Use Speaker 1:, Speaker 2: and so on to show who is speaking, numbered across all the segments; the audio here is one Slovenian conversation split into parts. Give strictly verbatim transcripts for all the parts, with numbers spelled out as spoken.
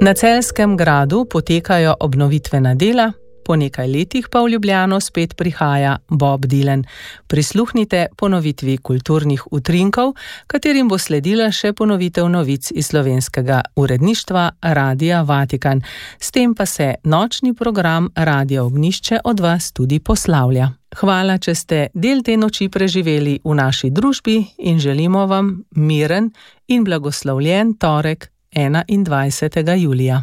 Speaker 1: Na Celjskem gradu potekajo obnovitvena dela, po nekaj letih pa v Ljubljano spet prihaja Bob Dylan. Prisluhnite ponovitvi kulturnih utrinkov, katerim bo sledila še ponovitev novic iz slovenskega uredništva Radia Vatikan. S tem pa se nočni program Radia Ognjišče od vas tudi poslavlja. Hvala, če ste del te noči preživeli v naši družbi in želimo vam miren in blagoslovljen torek enaindvajsetega julija.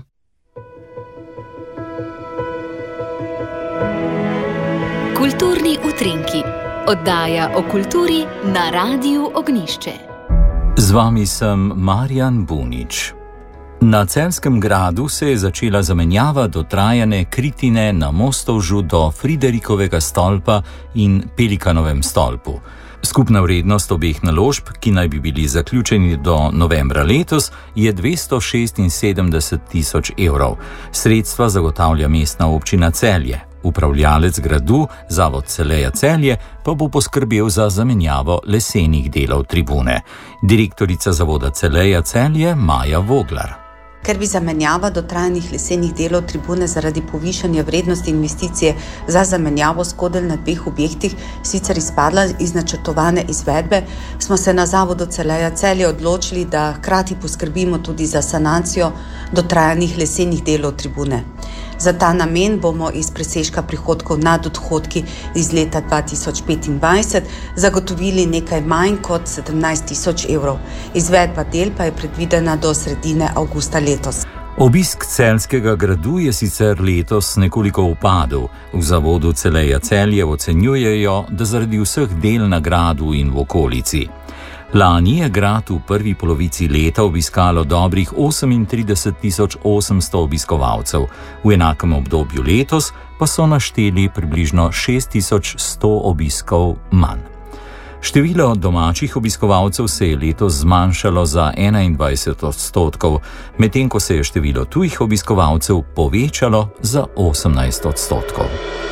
Speaker 2: Kulturni utrinki. Oddaja o kulturi na Radiu Ognjišče.
Speaker 3: Z vami sem Marjan Bunič. Na Celjskem gradu se je začela zamenjava dotrajane kritine na Mostovžu do Friderikovega stolpa in Pelikanovem stolpu. Skupna vrednost obeh naložb, ki naj bi bili zaključeni do novembra letos, je dvesto šestinsedemdeset tisoč evrov. Sredstva zagotavlja mestna občina Celje. Upravljalec gradu, Zavod Celeja Celje, pa bo poskrbel za zamenjavo lesenih delov tribune. Direktorica Zavoda Celeja Celje Maja Voglar.
Speaker 4: Ker bi zamenjava dotrajanih lesenih delov tribune zaradi povišanja vrednosti investicije za zamenjavo skodel na dveh objektih sicer izpadla iz načrtovane izvedbe, smo se na Zavodu Celeja Celje odločili, da hkrati poskrbimo tudi za sanacijo dotrajanih lesenih delov tribune. Za ta namen bomo iz presežka prihodkov nad odhodki iz leta dva tisoč petindvajset zagotovili nekaj manj kot sedemnajst tisoč evrov. Izvedba del pa je predvidena do sredine avgusta letos.
Speaker 3: Obisk celjskega gradu je sicer letos nekoliko upadel. V Zavodu Celeja Celje ocenjujejo, da zaradi vseh del na gradu in v okolici. Lani je grad v prvi polovici leta obiskalo dobrih osemintrideset tisoč osemsto obiskovalcev, v enakem obdobju letos pa so našteli približno šest tisoč sto obiskov manj. Število domačih obiskovalcev se je letos zmanjšalo za enaindvajset odstotkov, medtem ko se je število tujih obiskovalcev povečalo za osemnajst odstotkov.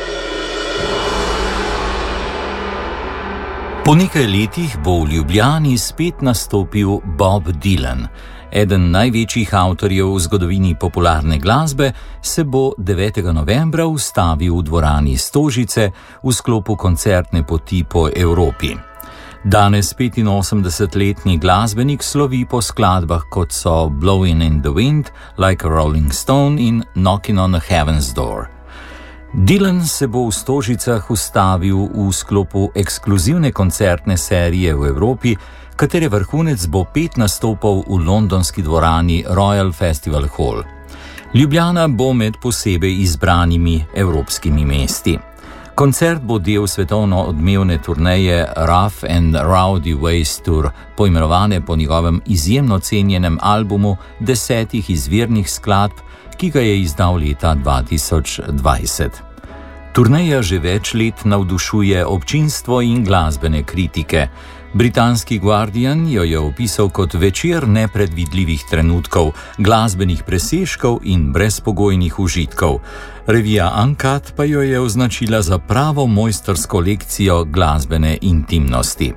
Speaker 3: Po nekaj letih bo v Ljubljani spet nastopil Bob Dylan. Eden največjih avtorjev v zgodovini popularne glasbe se bo devetega novembra ustavil v dvorani Stožice v sklopu koncertne poti po Evropi. Danes petinosemdesetletni glasbenik slovi po skladbah, kot so Blowing in the Wind, Like a Rolling Stone in Knocking on a Heaven's Door. Dylan se bo v Stožicah ustavil v sklopu ekskluzivne koncertne serije v Evropi, katere vrhunec bo pet nastopov v londonski dvorani Royal Festival Hall. Ljubljana bo med posebej izbranimi evropskimi mesti. Koncert bo del svetovno odmevne turneje Rough and Rowdy Ways Tour, poimenovane po njegovem izjemno cenjenem albumu desetih izvirnih skladb, ki ga je izdal leta dva tisoč dvajset. Turneja že več let navdušuje občinstvo in glasbene kritike. Britanski Guardian jo je opisal kot večer nepredvidljivih trenutkov, glasbenih presežkov in brezpogojnih užitkov. Revija Uncut pa jo je označila za pravo mojstrsko lekcijo glasbene intimnosti.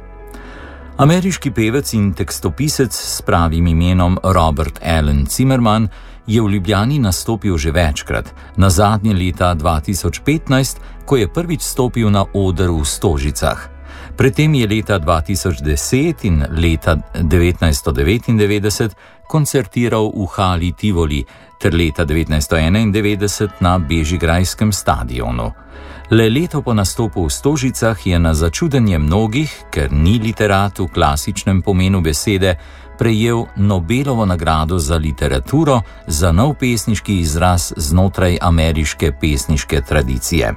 Speaker 3: Ameriški pevec in tekstopisec s pravim imenom Robert Allen Zimmerman je v Ljubljani nastopil že večkrat, nazadnje leta dva tisoč petnajst, ko je prvič stopil na oder v Stožicah. Predtem je leta dva tisoč deset in leta devetnajststo devetindevetdeset koncertiral v hali Tivoli ter leta devetnajststo enaindevetdeset na Bežigrajskem stadionu. Le leto po nastopu v Stožicah je na začudenje mnogih, ker ni literat v klasičnem pomenu besede, prejel Nobelovo nagrado za literaturo za nov pesniški izraz znotraj ameriške pesniške tradicije.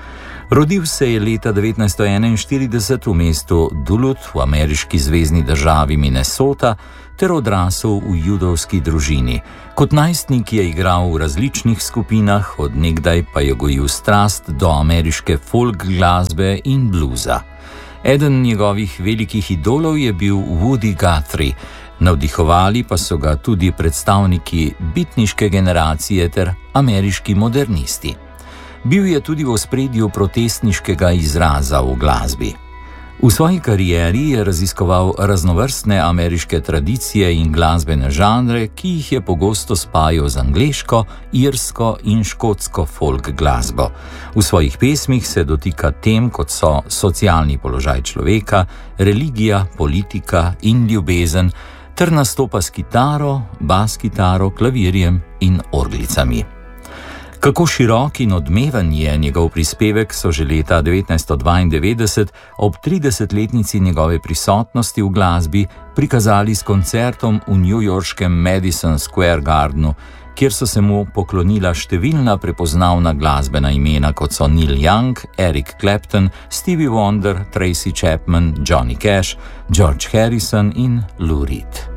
Speaker 3: Rodil se je leta devetnajststo enainštirideset v mestu Duluth v ameriški zvezni državi Minnesota ter odrasel v judovski družini. Kot najstnik je igral v različnih skupinah, od nekdaj pa je gojil strast do ameriške folk glasbe in bluza. Eden njegovih velikih idolov je bil Woody Guthrie, navdihovali pa so ga tudi predstavniki bitniške generacije ter ameriški modernisti. Bil je tudi v ospredju protestniškega izraza v glasbi. V svoji karieri je raziskoval raznovrstne ameriške tradicije in glasbene žanre, ki jih je pogosto spajal z angleško, irsko in škotsko folk glasbo. V svojih pesmih se dotika tem, kot so socialni položaj človeka, religija, politika in ljubezen, ter nastopa s kitaro, bas kitaro, klavirjem in orglicami. Kako širok in odmeven je njegov prispevek, so že leta devetnajststo dvaindevetdeset ob tridesetletnici njegove prisotnosti v glasbi prikazali s koncertom v newyorškem Madison Square Gardenu, kjer so se mu poklonila številna prepoznavna glasbena imena, kot so Neil Young, Eric Clapton, Stevie Wonder, Tracy Chapman, Johnny Cash, George Harrison in Lou Reed.